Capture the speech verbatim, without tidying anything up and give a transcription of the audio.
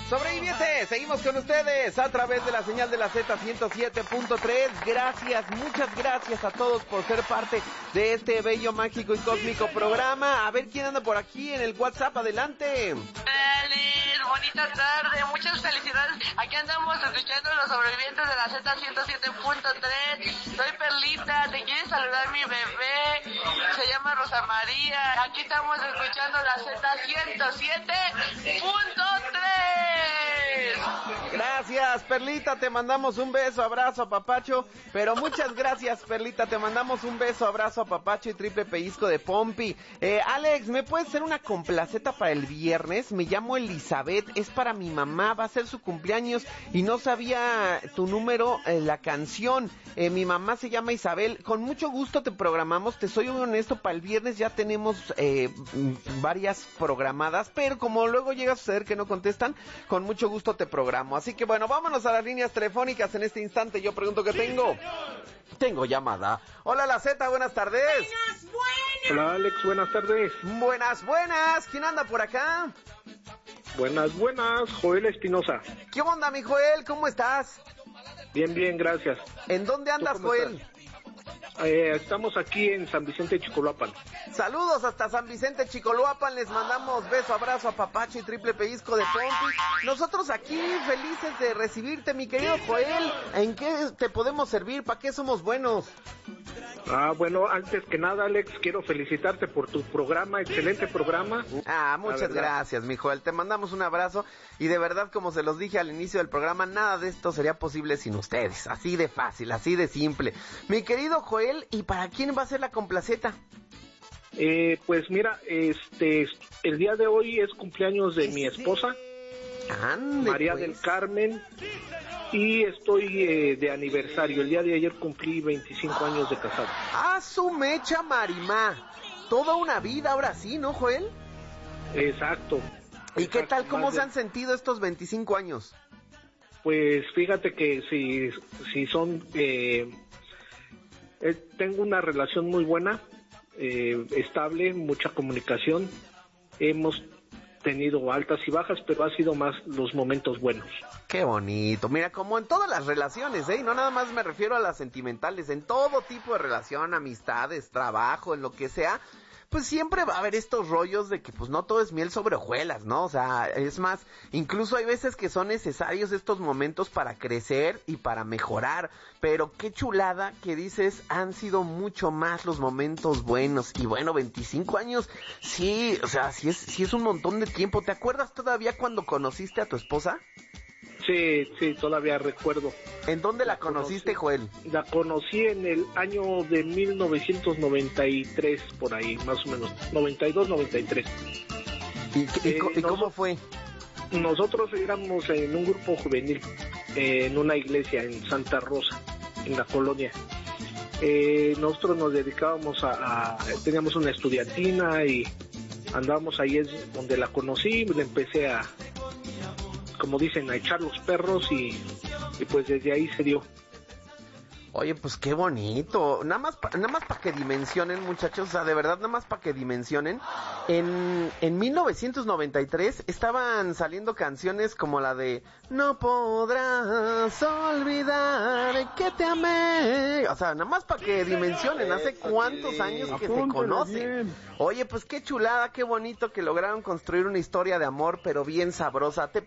Sobrevivientes, seguimos con ustedes a través de la señal de la Z ciento siete punto tres. Gracias, muchas gracias a todos por ser parte de este bello, mágico y cósmico programa. A ver quién anda por aquí en el WhatsApp, adelante. Alex, bonita tarde, muchas felicidades. Aquí andamos escuchando los sobrevivientes de la Z ciento siete punto tres. Soy Perlita, te quiere saludar mi bebé, se llama Rosa María. Aquí estamos escuchando la Z ciento siete punto tres. Gracias, Perlita, te mandamos un beso, abrazo, apapacho, pero muchas gracias, Perlita, te mandamos un beso, abrazo, apapacho y triple pellizco de Pompi. Eh, Alex, ¿me puedes hacer una complaceta para el viernes? Me llamo Elizabeth, es para mi mamá, va a ser su cumpleaños y no sabía tu número, eh, la canción. Eh, mi mamá se llama Isabel, con mucho gusto te programamos, te soy honesto, para el viernes ya tenemos eh, varias programadas, pero como luego llega a suceder que no contestan, con mucho gusto te programo. Así que bueno, vámonos a las líneas telefónicas en este instante. Yo pregunto que tengo. Tengo llamada. Hola, la Z, buenas tardes. Buenas, buenas. Hola, Alex, buenas tardes. Buenas, buenas. ¿Quién anda por acá? Buenas, buenas. Joel Espinosa. ¿Qué onda, mi Joel? ¿Cómo estás? Bien, bien, gracias. ¿En dónde andas, Joel? Estás? Eh, estamos aquí en San Vicente, Chicoloapan. Saludos hasta San Vicente, Chicoloapan. Les mandamos beso, abrazo, apapacho y triple pellizco de Pompi. Nosotros aquí felices de recibirte, mi querido Joel. ¿En qué te podemos servir? ¿Para qué somos buenos? Ah, bueno, antes que nada, Alex, quiero felicitarte por tu programa, excelente programa. Ah, muchas gracias, mi Joel. Te mandamos un abrazo y de verdad, como se los dije al inicio del programa, nada de esto sería posible sin ustedes. Así de fácil, así de simple. Mi querido Joel, ¿y para quién va a ser la complaceta? Eh, pues mira, este, el día de hoy es cumpleaños de mi esposa, Ande, María pues. del Carmen, y estoy eh, de aniversario. El día de ayer cumplí veinticinco años de casado. ¡Ah, su mecha, Marimá! Toda una vida ahora sí, ¿no, Joel? Exacto. ¿Y Exacto, qué tal? ¿Cómo más se de... han sentido estos veinticinco años? Pues fíjate que si, si son... Eh, eh, tengo una relación muy buena, eh, estable, mucha comunicación. Hemos tenido altas y bajas, pero ha sido más los momentos buenos. Qué bonito. Mira, como en todas las relaciones, ¿eh? No nada más me refiero a las sentimentales, en todo tipo de relación, amistades, trabajo, en lo que sea, pues siempre va a haber estos rollos de que pues no todo es miel sobre hojuelas, ¿no? O sea, es más, incluso hay veces que son necesarios estos momentos para crecer y para mejorar, pero qué chulada que dices, han sido mucho más los momentos buenos. Y bueno, veinticinco años, sí, o sea, sí es, sí es un montón de tiempo. ¿Te acuerdas todavía cuando conociste a tu esposa? Sí, sí, todavía recuerdo. ¿En dónde la, la conociste, Joel? La conocí en el año de mil novecientos noventa y tres, por ahí, más o menos, noventa y dos, noventa y tres. ¿Y, y, eh, y cómo nos, fue? Nosotros éramos en un grupo juvenil, eh, en una iglesia en Santa Rosa, en la colonia. Eh, nosotros nos dedicábamos a, a... teníamos una estudiantina y andábamos ahí, es donde la conocí, le empecé a... como dicen, a echar los perros y, y pues desde ahí se dio. Oye, pues qué bonito. Nada más pa, nada más para que dimensionen, muchachos, o sea, de verdad, nada más para que dimensionen. En, en mil novecientos noventa y tres estaban saliendo canciones como la de No podrás olvidar que te amé. O sea, nada más para que dimensionen, hace cuántos años que se conocen. Oye, pues qué chulada, qué bonito que lograron construir una historia de amor, pero bien sabrosa. ¿Te,